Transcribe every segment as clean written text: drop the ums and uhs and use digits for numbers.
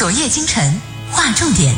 昨夜今晨划重点。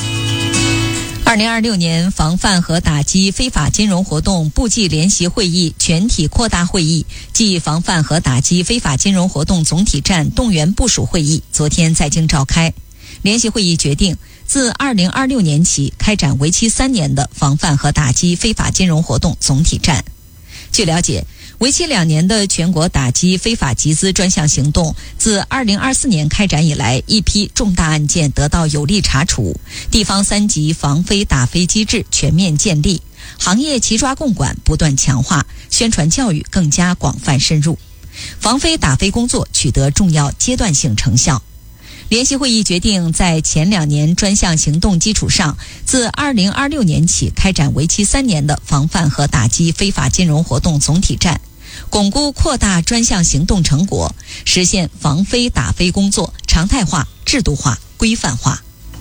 2026年防范和打击非法金融活动部际联席会议全体扩大会议暨防范和打击非法金融活动总体战动员部署会议昨天在京召开。联席会议决定，自2026年起开展为期3年的防范和打击非法金融活动总体战。据了解，为期2年的全国打击非法集资专项行动，自2024年开展以来，一批重大案件得到有力查处，地方3级防非打非机制全面建立，行业齐抓共管不断强化，宣传教育更加广泛深入，防非打非工作取得重要阶段性成效。联席会议决定，在前2年专项行动基础上，自2026年起开展为期3年的防范和打击非法金融活动总体战，巩固扩大专项行动成果，实现防非打非工作常态化、制度化、规范化。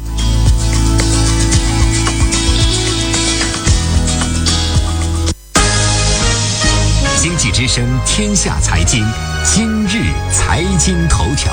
经济之声天下财经，今日财经头条。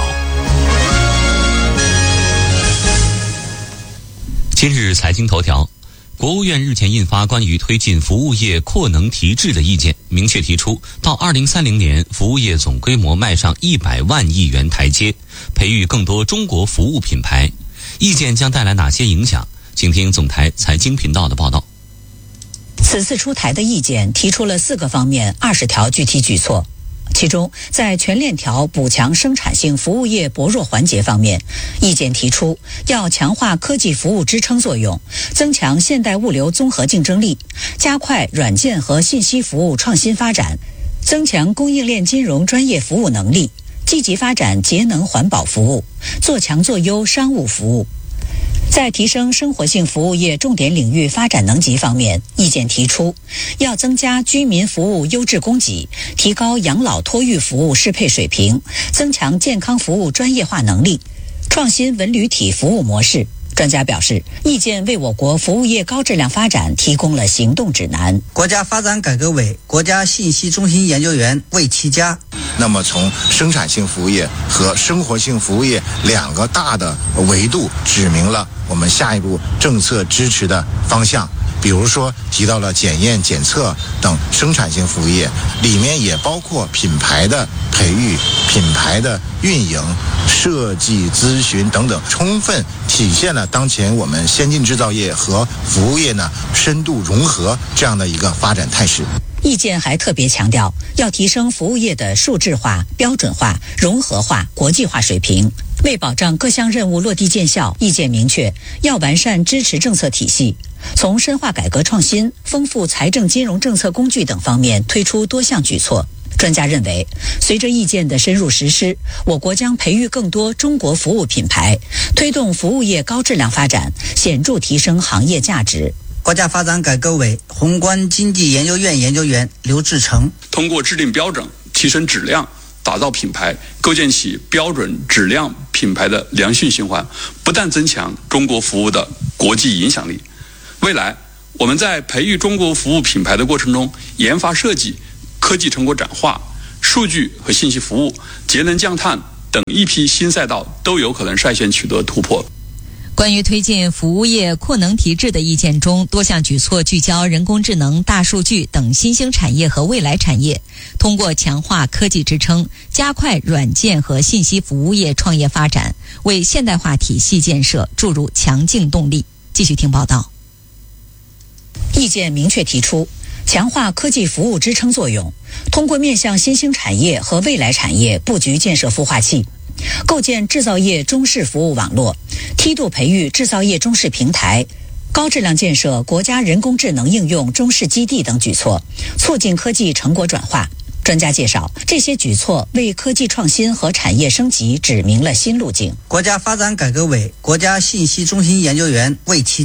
今日财经头条，国务院日前印发关于推进服务业扩能提质的意见，明确提出，到2030年，服务业总规模迈上100万亿元台阶，培育更多中国服务品牌。意见将带来哪些影响？请听总台财经频道的报道。 此次出台的意见提出了4个方面20条具体举措。其中，在全链条补强生产性服务业薄弱环节方面，意见提出要强化科技服务支撑作用，增强现代物流综合竞争力，加快软件和信息服务创新发展，增强供应链金融专业服务能力，积极发展节能环保服务，做强做优商务服务。在提升生活性服务业重点领域发展能级方面，意见提出要增加居民服务优质供给，提高养老托育服务适配水平，增强健康服务专业化能力，创新文旅体服务模式。专家表示，意见为我国服务业高质量发展提供了行动指南。 国家发展改革委国家信息中心研究员魏其佳。 那么从生产性服务业和生活性服务业2个大的维度指明了我们下一步政策支持的方向。比如说提到了检验检测等生产性服务业，里面也包括品牌的培育、品牌的运营、设计咨询等等，充分体现了当前我们先进制造业和服务业呢深度融合这样的一个发展态势。 意见还特别强调，要提升服务业的数字化、标准化、融合化、国际化水平。为保障各项任务落地见效，意见明确要完善支持政策体系，从深化改革创新、丰富财政金融政策工具等方面推出多项举措。专家认为，随着意见的深入实施，我国将培育更多中国服务品牌，推动服务业高质量发展，显著提升行业价值。 国家发展改革委宏观经济研究院研究员刘志成， 通过制定标准、提升质量、打造品牌，构建起标准质量品牌的良性循环，不但增强中国服务的国际影响力，未来我们在培育中国服务品牌的过程中，研发设计、科技成果转化、数据和信息服务、节能降碳等一批新赛道都有可能率先取得突破。 关于推进服务业扩能提质的意见中，多项举措聚焦人工智能、大数据等新兴产业和未来产业，通过强化科技支撑，加快软件和信息服务业创业发展，为现代化体系建设注入强劲动力。继续听报道。 意见明确提出，强化科技服务支撑作用，通过面向新兴产业和未来产业布局建设孵化器，构建制造业中式服务网络，梯度培育制造业中式平台，高质量建设国家人工智能应用中式基地等举措，促进科技成果转化。专家介绍，这些举措为科技创新和产业升级指明了新路径。 国家发展改革委国家信息中心研究员魏其佳，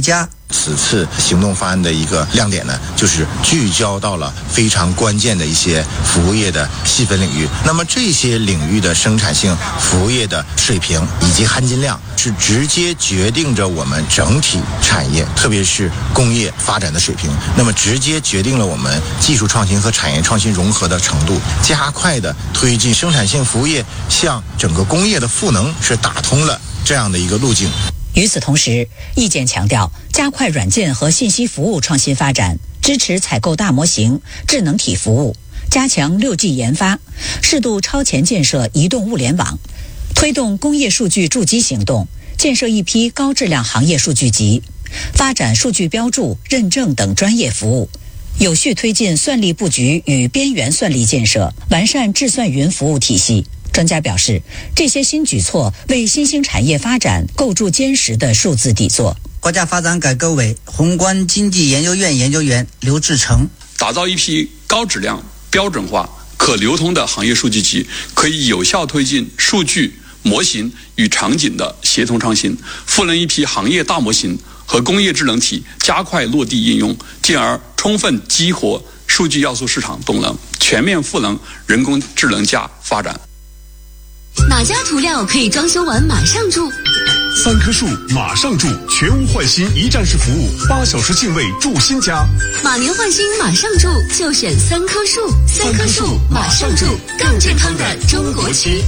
此次行动方案的一个亮点呢，就是聚焦到了非常关键的一些服务业的细分领域。那么这些领域的生产性服务业的水平以及含金量，是直接决定着我们整体产业，特别是工业发展的水平。那么直接决定了我们技术创新和产业创新融合的程度，加快的推进生产性服务业向整个工业的赋能，是打通了这样的一个路径。 与此同时，意见强调加快软件和信息服务创新发展，支持采购大模型、智能体服务，加强6G 研发，适度超前建设移动物联网，推动工业数据筑基行动，建设一批高质量行业数据集，发展数据标注、认证等专业服务，有序推进算力布局与边缘算力建设，完善智算云服务体系。专家表示，这些新举措为新兴产业发展构筑坚实的数字底座。 国家发展改革委宏观经济研究院研究员刘志成， 打造一批高质量、标准化、可流通的行业数据集，可以有效推进数据模型与场景的协同创新，赋能一批行业大模型和工业智能体加快落地应用，进而充分激活数据要素市场动能，全面赋能人工智能加发展。 哪家涂料可以装修完马上住 ？3棵树马上住，全屋换新一站式服务，8小时净位住新家。 马年换新马上住，就选3棵树。3棵树马上住，更健康的中国区。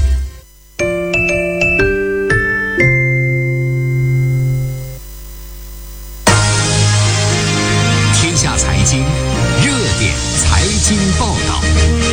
天下财经热点财经报道。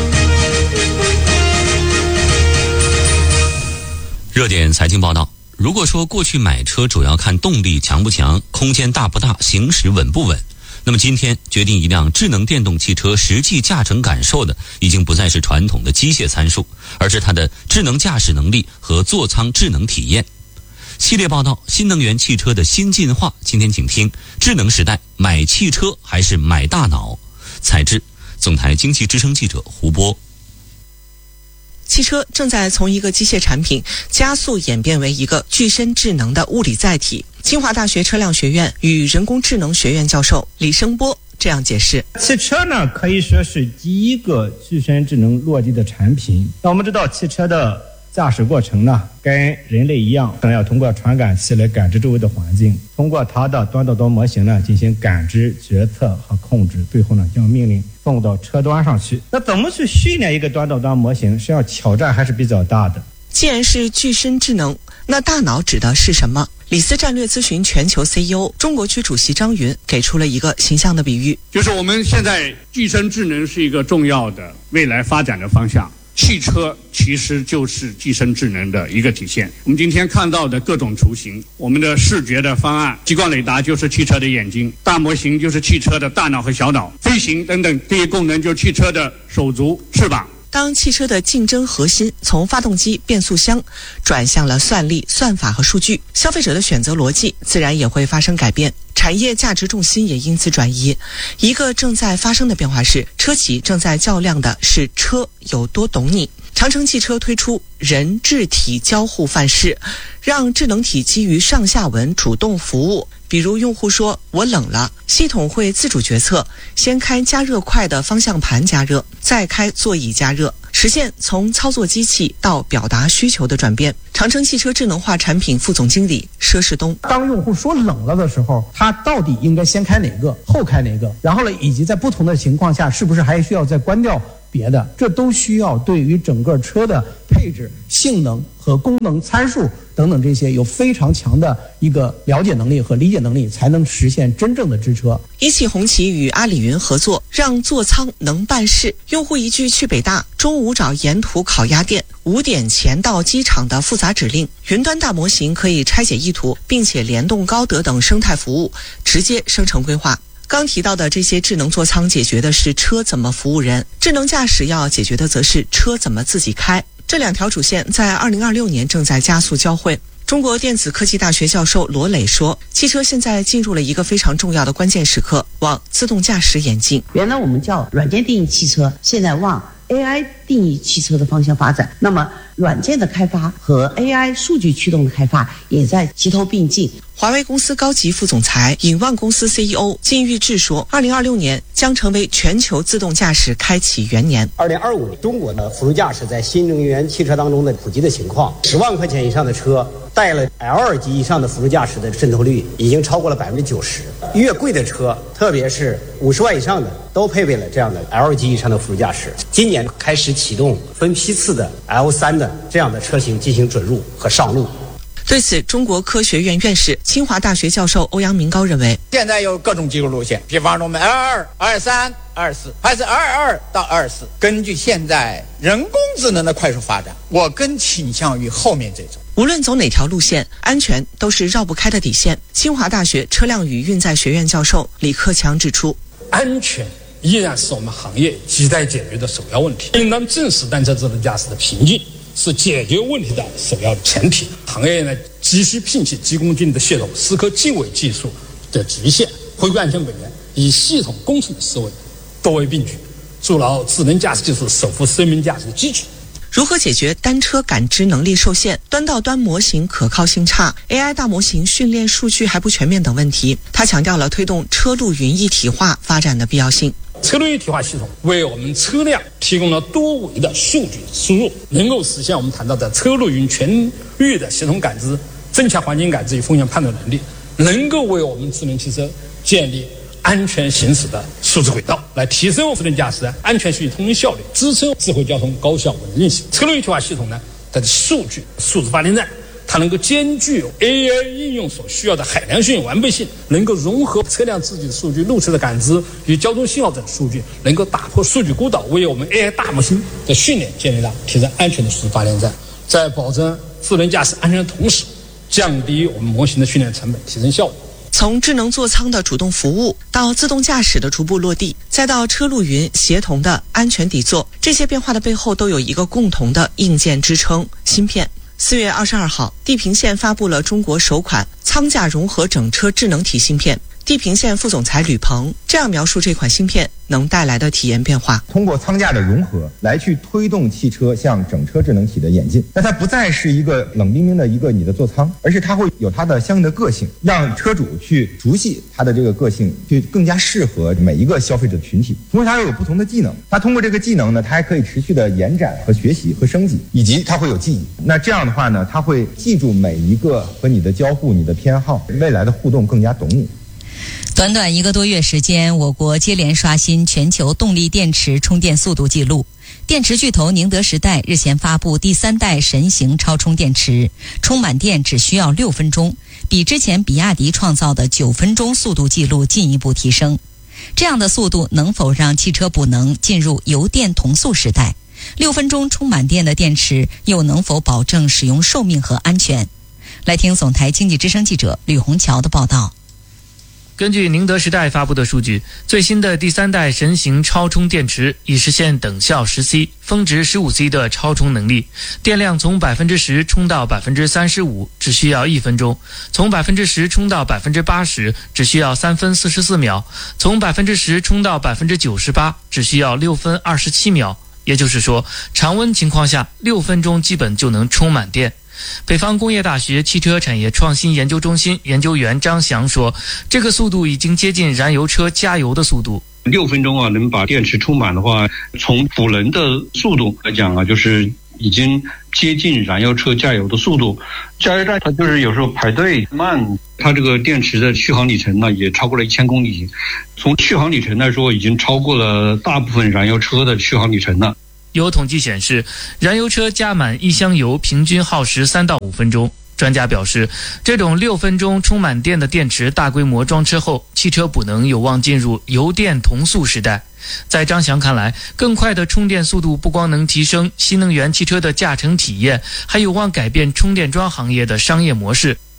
热点财经报道。如果说过去买车主要看动力强不强、空间大不大、行驶稳不稳，那么今天决定一辆智能电动汽车实际驾乘感受的，已经不再是传统的机械参数，而是它的智能驾驶能力和座舱智能体验。系列报道：新能源汽车的新进化。今天请听智能时代，买汽车还是买大脑？采制总台经济之声记者胡波。 汽车正在从一个机械产品加速演变为一个具身智能的物理载体。清华大学车辆学院与人工智能学院教授李声波这样解释： 汽车呢，可以说是第一个具身智能落地的产品。那我们知道，汽车的驾驶过程呢，跟人类一样，要通过传感器来感知周围的环境，通过它的端到端模型呢进行感知、决策和控制，最后呢将命令送到车端上去。那怎么去训练一个端到端模型，实际上挑战还是比较大的。 既然是具身智能，那大脑指的是什么？李斯战略咨询全球 CEO 中国区主席张云给出了一个形象的比喻， 就是我们现在具身智能是一个重要的未来发展的方向。汽车其实就是具身智能的一个体现。我们今天看到的各种雏形，我们的视觉的方案，激光雷达就是汽车的眼睛，大模型就是汽车的大脑和小脑，飞行等等这些功能就是汽车的手足、翅膀。 当汽车的竞争核心从发动机、变速箱转向了算力、算法和数据，消费者的选择逻辑自然也会发生改变，产业价值重心也因此转移。一个正在发生的变化是，车企正在较量的是车有多懂你。长城汽车推出人智体交互范式，让智能体基于上下文主动服务。比如用户说我冷了，系统会自主决策，先开加热块的方向盘加热，再开座椅加热，实现从操作机器到表达需求的转变。长城汽车智能化产品副总经理佘世东： 当用户说冷了的时候，他到底应该先开哪个，后开哪个，然后呢，以及在不同的情况下是不是还需要再关掉别的，这都需要对于整个车的配置、性能和功能参数等等这些有非常强的一个了解能力和理解能力，才能实现真正的智车。 一汽红旗与阿里云合作，让座舱能办事。用户一句去北大，中午找沿途烤鸭店，5点前到机场的复杂指令，云端大模型可以拆解意图，并且联动高德等生态服务，直接生成规划。刚提到的这些智能座舱解决的是车怎么服务人，智能驾驶要解决的则是车怎么自己开。这2条主线在2026年正在加速交汇。中国电子科技大学教授罗磊说，汽车现在进入了一个非常重要的关键时刻，往自动驾驶演进。 原来我们叫软件定义汽车，现在往 AI 定义汽车的方向发展，那么软件的开发和 AI 数据驱动的开发也在齐头并进。 华为公司高级副总裁、引万公司 CEO 金玉智说，2026年将成为全球自动驾驶开启元年。 2025年，中国的辅助驾驶在新能源汽车当中的普及的情况，10万块钱以上的车带了 L2 级以上的辅助驾驶的渗透率已经超过了90%。越贵的车，特别是50万以上的，都配备了这样的 L 级以上的辅助驾驶。今年开始启动分批次的 L3的这样的车型进行准入和上路。 对此，中国科学院院士、清华大学教授欧阳明高认为， 现在有各种技术路线，比方说我们 L2、23、24，还是22到24。根据现在人工智能的快速发展，我更倾向于后面这种。 无论走哪条路线，安全都是绕不开的底线。清华大学车辆与运载学院教授李克强指出， 安全依然是我们行业亟待解决的首要问题，应当正视单车自动驾驶的瓶颈，是解决问题的首要前提。行业呢，急需摒弃急功近利的系统，时刻敬畏技术的局限，回归安全本源，以系统工程的思维多维并举，筑牢智能驾驶技术守护生命驾驶的基础。 如何解决单车感知能力受限、端到端模型可靠性差、AI 大模型训练数据还不全面等问题？他强调了推动车路云一体化发展的必要性。 车路一体化系统为我们车辆提供了多维的数据输入，能够实现我们谈到的车路云全域的系统感知，增强环境感知与风险判断能力，能够为我们智能汽车建立安全行驶的数字轨道，来提升智能驾驶的安全系统通用效率，支撑智慧交通高效稳定运行。车路一体化系统呢，它的数字发电站，它能够兼具 AI 应用所需要的海量性、完备性，能够融合车辆自己的数据、路车的感知与交通信号等数据，能够打破数据孤岛，为我们 AI 大模型的训练建立了提升安全的数字发电站，在保证智能驾驶安全的同时，降低我们模型的训练成本，提升效率。 从智能座舱的主动服务到自动驾驶的逐步落地，再到车路云协同的安全底座，这些变化的背后都有一个共同的硬件支撑——芯片。4月22号，地平线发布了中国首款舱架融合整车智能体芯片。地平线副总裁吕鹏这样描述这款芯片能带来的体验变化： 通过舱架的融合来去推动汽车向整车智能体的演进。那它不再是一个冷冰冰的一个你的座舱，而是它会有它的相应的个性，让车主去熟悉它的这个个性，去更加适合每一个消费者群体。同时它又有不同的技能，它通过这个技能呢，它还可以持续的延展和学习和升级，以及它会有记忆。那这样的话呢，它会记住每一个和你的交互、你的偏好，未来的互动更加懂你。 短短1个多月时间，我国接连刷新全球动力电池充电速度纪录。电池巨头宁德时代日前发布第3代神行超充电池，充满电只需要6分钟，比之前比亚迪创造的9分钟速度纪录进一步提升。这样的速度能否让汽车补能进入油电同速时代？6分钟充满电的电池又能否保证使用寿命和安全？来听总台经济之声记者吕红桥的报道。 根据宁德时代发布的数据，最新的第3代神行超充电池已实现等效10C、峰值15C 的超充能力，电量从10%充到35%只需要1分钟，从10%充到80%只需要3分44秒，从10%充到98%只需要6分27秒。也就是说，常温情况下6分钟基本就能充满电。北方工业大学汽车产业创新研究中心研究员张翔说，这个速度已经接近燃油车加油的速度。 6分钟啊，能把电池充满的话，从补能的速度来讲啊，就是已经接近燃油车加油的速度。加油站它就是有时候排队慢，它这个电池的续航里程呢也超过了1000公里。从续航里程来说，已经超过了大部分燃油车的续航里程了。 有统计显示，燃油车加满1箱油平均耗时3到5分钟。专家表示，这种6分钟充满电的电池大规模装车后，汽车补能有望进入油电同速时代。在张翔看来，更快的充电速度不光能提升新能源汽车的驾乘体验，还有望改变充电桩行业的商业模式。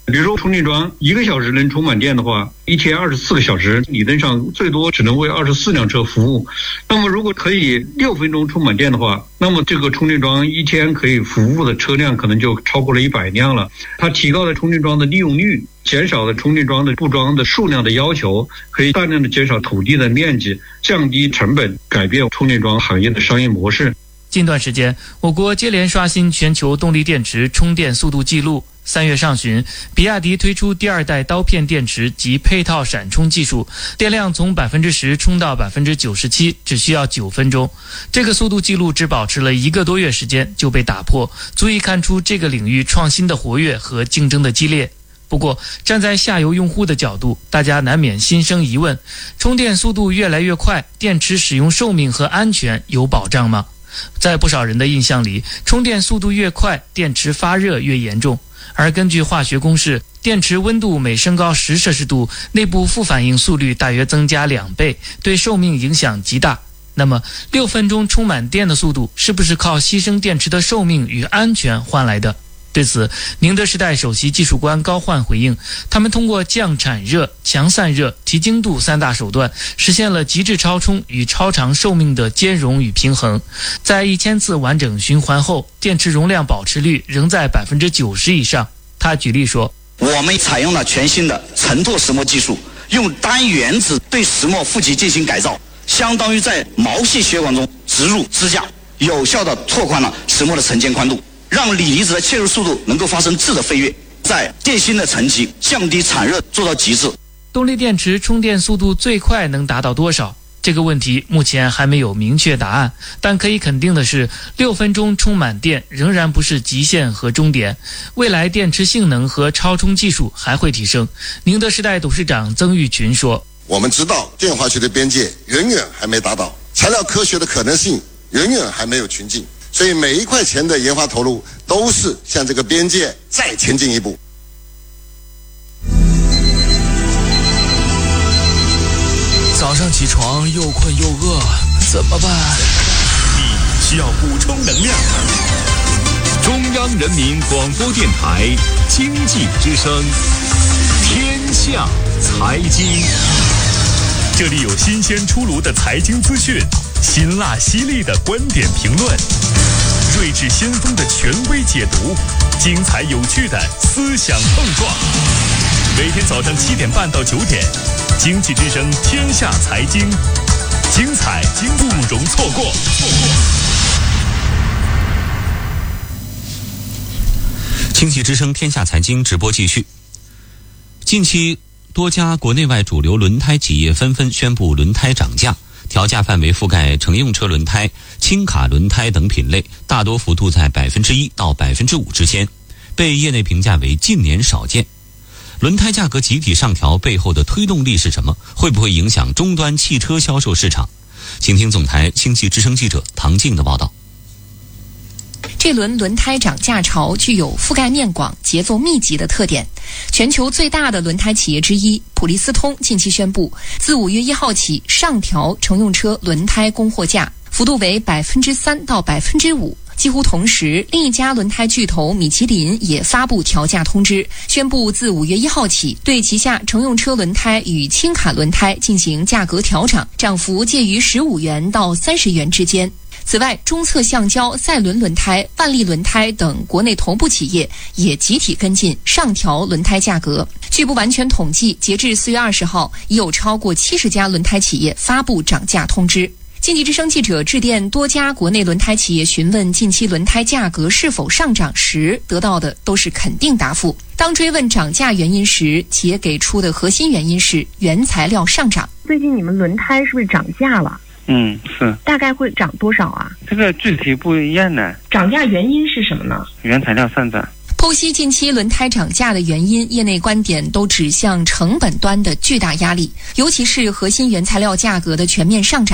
比如说充电桩1个小时能充满电的话，一天24个小时，理论上最多只能为24辆车服务。那么如果可以6分钟充满电的话，那么这个充电桩一天可以服务的车辆可能就超过了100辆了。它提高了充电桩的利用率，减少了充电桩的布桩的数量的要求，可以大量的减少土地的面积，降低成本，改变充电桩行业的商业模式。 近段时间，我国接连刷新全球动力电池充电速度记录。3月上旬，比亚迪推出第2代刀片电池及配套闪充技术，电量从 10% 充到 97%， 只需要9分钟。这个速度记录只保持了1个多月时间就被打破，足以看出这个领域创新的活跃和竞争的激烈。不过，站在下游用户的角度，大家难免心生疑问：充电速度越来越快，电池使用寿命和安全有保障吗？在不少人的印象里，充电速度越快，电池发热越严重。而根据化学公式，电池温度每升高10摄氏度，内部负反应速率大约增加2倍，对寿命影响极大。那么6分钟充满电的速度是不是靠牺牲电池的寿命与安全换来的？对此，宁德时代首席技术官高焕回应，他们通过降产热、强散热、提精度3大手段，实现了极致超充与超长寿命的兼容与平衡。在1000次完整循环后，电池容量保持率仍在 90% 以上。他举例说， 我们采用了全新的承拓石墨技术，用单原子对石墨负极进行改造，相当于在毛细血管中植入支架，有效地拓宽了石墨的沉间宽度，让锂离子的切入速度能够发生质的飞跃，在电芯的层级降低产热做到极致。 动力电池充电速度最快能达到多少？这个问题目前还没有明确答案，但可以肯定的是，6分钟充满电仍然不是极限和终点，未来电池性能和超充技术还会提升。宁德时代董事长曾毓群说， 我们知道电化学的边界远远还没达到，材料科学的可能性远远还没有穷尽，所以每一块钱的研发投入都是向这个边界再前进一步。 早上起床又困又饿，怎么办？ 你需要补充能量。中央人民广播电台经济之声，天下财经。这里有新鲜出炉的财经资讯，辛辣犀利的观点评论，睿智先锋的权威解读，精彩有趣的思想碰撞。每天早上7点半到9点，经济之声天下财经，精彩不容错过。 经济之声天下财经直播继续。近期多家国内外主流轮胎企业纷纷宣布轮胎涨价，调价范围覆盖乘用车轮胎、轻卡轮胎等品类，大多幅度在 1% 到 5% 之间，被业内评价为近年少见。轮胎价格集体上调背后的推动力是什么？会不会影响终端汽车销售市场？请听总台经济之声记者唐静的报道。 这轮轮胎涨价潮具有覆盖面广、节奏密集的特点。全球最大的轮胎企业之一普利司通近期宣布，自5月1号起上调乘用车轮胎供货价，幅度为 3% 到 5%。几乎同时，另一家轮胎巨头米其林也发布调价通知，宣布自5月1号起对旗下乘用车轮胎与轻卡轮胎进行价格调整，涨幅介于15元到30元之间。此外，中侧橡胶、赛伦轮胎、万利轮胎等国内头部企业也集体跟进上调轮胎价格。据不完全统计，截至4月20号，已有超过70家轮胎企业发布涨价通知。经济之声记者致电多家国内轮胎企业询问近期轮胎价格是否上涨时，得到的都是肯定答复。当追问涨价原因时，企业给出的核心原因是原材料上涨。 最近你们轮胎是不是涨价了？ 是。 大概会涨多少啊？ 这个具体不一样的。 涨价原因是什么呢？ 原材料上涨。 剖析近期轮胎涨价的原因，业内观点都指向成本端的巨大压力，尤其是核心原材料价格的全面上涨。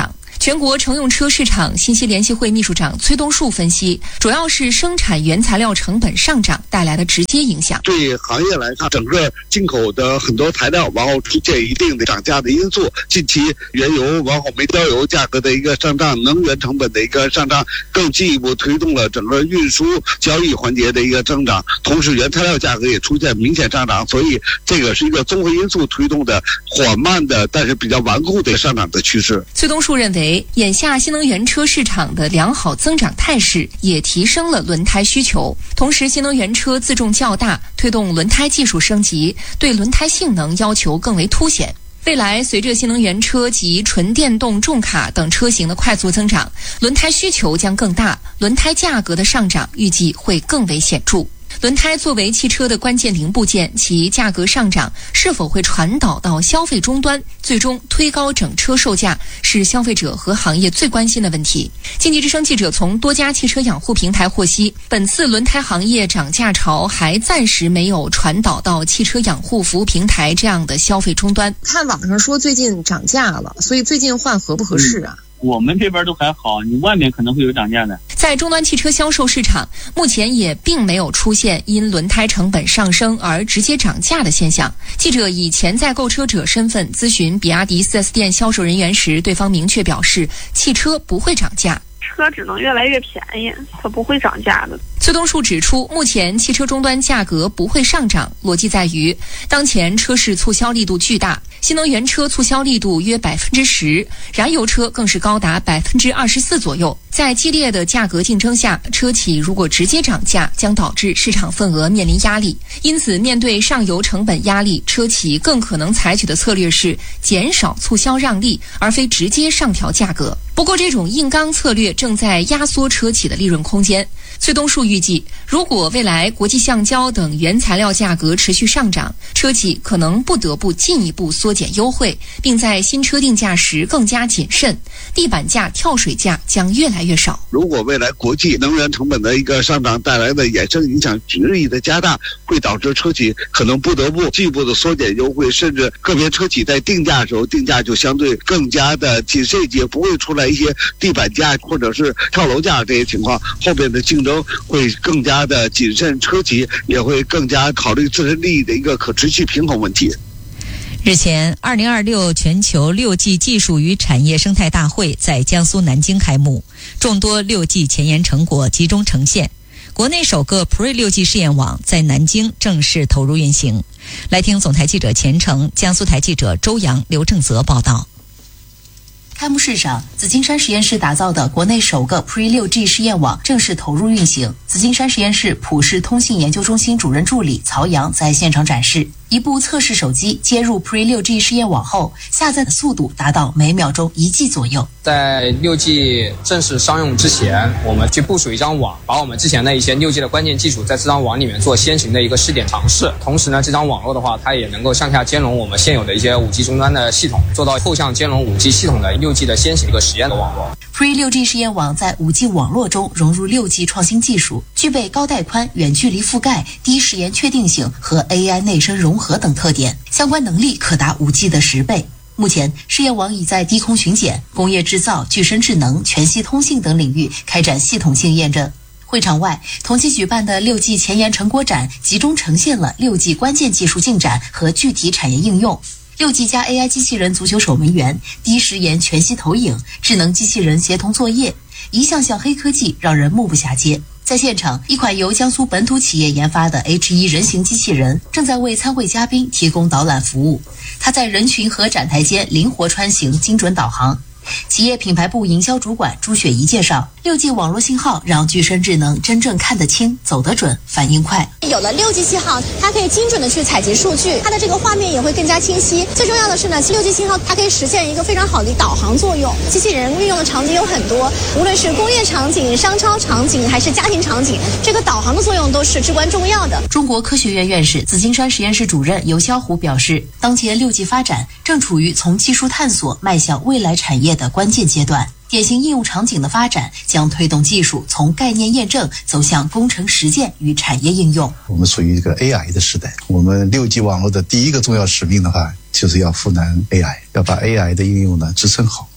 全国乘用车市场信息联席会秘书长崔东树分析，主要是生产原材料成本上涨带来的直接影响。 对行业来看，整个进口的很多材料，然后出现一定的涨价的因素。近期原油、然后煤焦油价格的一个上涨，能源成本的一个上涨，更进一步推动了整个运输交易环节的一个增长。同时，原材料价格也出现明显上涨，所以这个是一个综合因素推动的缓慢的，但是比较顽固的上涨的趋势。 崔东树认为，眼下新能源车市场的良好增长态势也提升了轮胎需求，同时新能源车自重较大，推动轮胎技术升级，对轮胎性能要求更为凸显。未来随着新能源车及纯电动重卡等车型的快速增长，轮胎需求将更大，轮胎价格的上涨预计会更为显著。轮胎作为汽车的关键零部件，其价格上涨是否会传导到消费终端，最终推高整车售价，是消费者和行业最关心的问题。经济之声记者从多家汽车养护平台获悉，本次轮胎行业涨价潮还暂时没有传导到汽车养护服务平台这样的消费终端。 看网上说最近涨价了，所以最近换合不合适啊？ 我们这边都还好，你外面可能会有涨价的。 在终端汽车销售市场，目前也并没有出现因轮胎成本上升而直接涨价的现象。记者以潜在购车者身份咨询比亚迪 4S 店销售人员时，对方明确表示，汽车不会涨价。 车只能越来越便宜，它不会涨价的。 崔东树指出，目前汽车终端价格不会上涨，逻辑在于当前车市促销力度巨大，新能源车促销力度约10%，燃油车更是高达24%左右。在激烈的价格竞争下，车企如果直接涨价，将导致市场份额面临压力。因此，面对上游成本压力，车企更可能采取的策略是减少促销让利，而非直接上调价格。不过，这种硬刚策略正在压缩车企的利润空间。崔东树预计，如果未来国际橡胶等原材料价格持续上涨，车企可能不得不进一步缩减优惠，并在新车定价时更加谨慎，地板价、跳水价将越来越少。 如果未来国际能源成本的一个上涨带来的衍生影响日益的加大，会导致车企可能不得不进一步的缩减优惠，甚至个别车企在定价的时候定价就相对更加的谨慎一些，不会出来一些地板价或者是跳楼价这些情况，后边的竞争会更加的谨慎，车企也会更加考虑自身利益的一个可持续平衡问题。 日前，2026全球6G 技术与产业生态大会在江苏南京开幕，众多6G 前沿成果集中呈现。国内首个 Pre-6G 试验网在南京正式投入运行。来听总台记者钱程、江苏台记者周洋、刘正泽报道。 开幕式上，紫金山实验室打造的国内首个 Pre-6G 试验网正式投入运行。紫金山实验室普世通信研究中心主任助理曹阳在现场展示，一部测试手机接入 Pre-6G 试验网后，下载的速度达到每秒钟1G 左右。 在6G 正式商用之前，我们去部署一张网，把我们之前的一些6G 的关键技术在这张网里面做先行的一个试点尝试。同时呢，这张网络的话，它也能够向下兼容我们现有的一些 5G 终端的系统，做到后向兼容 5G 系统的6G 的先行一个实验的网络。 Pre-6G 试验网在 5G 网络中融入6G 创新技术，具备高带宽、远距离覆盖、低时延确定性和 AI 内生融合等特点，相关能力可达 5G 的10倍。目前，试验网已在低空巡检、工业制造、具身智能、全系通信等领域开展系统性验证。会场外，同期举办的6G 前沿成果展集中呈现了6G 关键技术进展和具体产业应用。6G 加 AI 机器人足球守门员、低时延全息投影、智能机器人协同作业，一项项黑科技让人目不暇接。在现场，一款由江苏本土企业研发的 H1 人形机器人正在为参会嘉宾提供导览服务。它在人群和展台间灵活穿行，精准导航。企业品牌部营销主管朱雪怡介绍，6G 网络信号让具身智能真正看得清、走得准、反应快。 有了6G 信号，它可以精准的去采集数据，它的这个画面也会更加清晰。最重要的是呢，6G 信号它可以实现一个非常好的导航作用。机器人运用的场景有很多，无论是工业场景、商超场景还是家庭场景，这个导航的作用都是至关重要的。 中国科学院院士、紫金山实验室主任尤肖虎表示，当前6G 发展正处于从技术探索迈向未来产业的关键阶段，典型应用场景的发展将推动技术从概念验证走向工程实践与产业应用。 我们属于这个 AI 的时代，我们6G 网络的第一个重要使命的话，就是要赋能 AI， 要把 AI 的应用呢支撑好。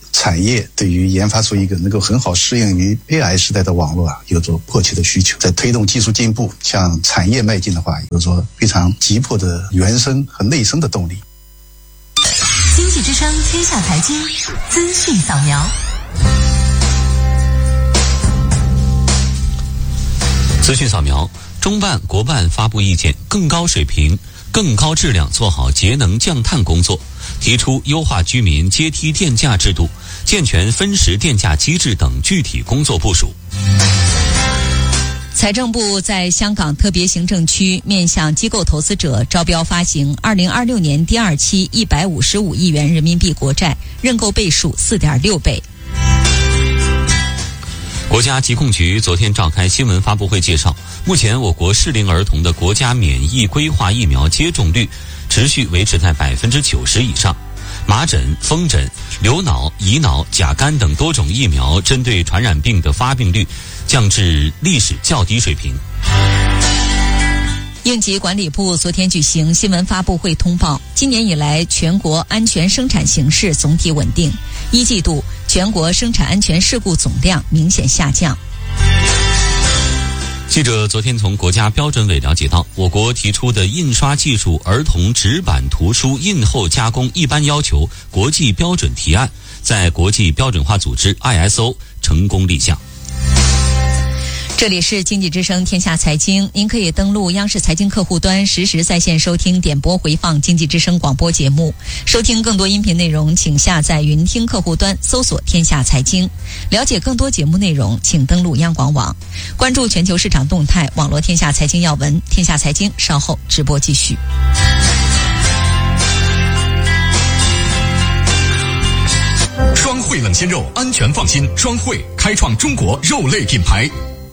产业对于研发出一个能够很好适应于 AI 时代的网络有着迫切的需求。在推动技术进步向产业迈进的话，有着非常急迫的原生和内生的动力。 经济之声天下财经资讯扫描。 资讯扫描，中办、国办发布意见，更高水平、更高质量做好节能降碳工作，提出优化居民阶梯电价制度、健全分时电价机制等具体工作部署。 财政部在香港特别行政区面向机构投资者招标发行2026年第二期155亿元人民币国债，认购倍数4.6倍。 国家疾控局昨天召开新闻发布会介绍，目前我国适龄儿童的国家免疫规划疫苗接种率持续维持在90%以上。麻疹、风疹、流脑、乙脑、甲肝等多种疫苗针对传染病的发病率降至历史较低水平。 应急管理部昨天举行新闻发布会通报，今年以来全国安全生产形势总体稳定，一季度全国生产安全事故总量明显下降。 记者昨天从国家标准委了解到，我国提出的印刷技术儿童纸板图书印后加工一般要求国际标准提案在国际标准化组织 ISO 成功立项。 这里是经济之声天下财经，您可以登录央视财经客户端实时在线收听点播回放经济之声广播节目，收听更多音频内容请下载云听客户端搜索天下财经，了解更多节目内容请登录央广网，关注全球市场动态，网络天下财经要闻。天下财经稍后直播继续。 双汇冷鲜肉，安全放心，双汇开创中国肉类品牌。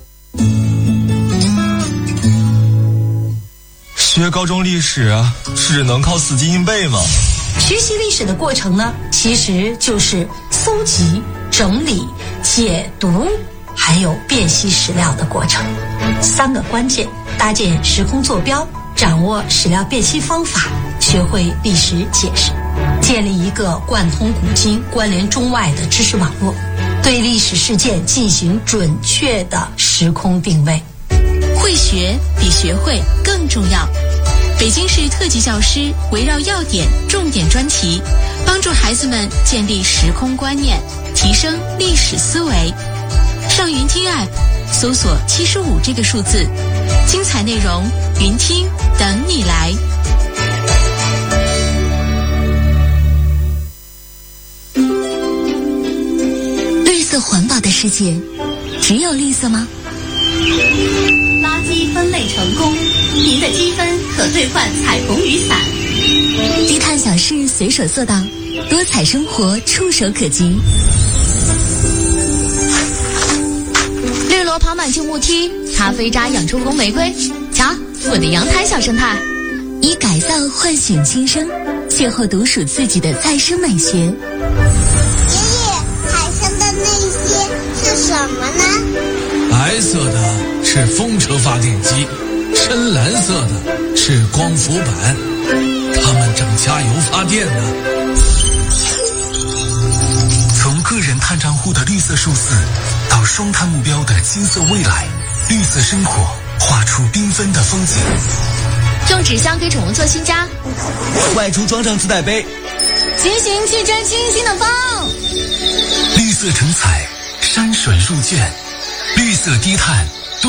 学高中历史啊，只能靠死记硬背吗？ 学习历史的过程呢，其实就是搜集、整理、解读，还有辨析史料的过程。3个关键：搭建时空坐标，掌握史料辨析方法，学会历史解释，建立一个贯通古今、关联中外的知识网络，对历史事件进行准确的时空定位。 会学比学会更重要。北京市特级教师围绕要点、重点专题，帮助孩子们建立时空观念，提升历史思维。上云听 App 搜索75这个数字，精彩内容云听等你来。绿色环保的世界，只有绿色吗？ 垃圾分类成功，您的积分可兑换彩虹雨伞。 低碳小事随手做到，多彩生活触手可及。绿萝跑满旧木梯，咖啡渣养出红玫瑰。瞧，我的阳台小生态。以改造唤醒新生，邂逅独属自己的再生美学。爷爷，海上的那些是什么呢？ 白色的是风车发电机，深蓝色的是光伏板，它们正加油发电呢。 从个人碳账户的绿色数字到双碳目标的金色未来，绿色生活画出缤纷的风景。 用纸箱给宠物做新家， 外出装上自带杯， 骑行去追星星的风。 绿色成彩，山水入卷，绿色低碳，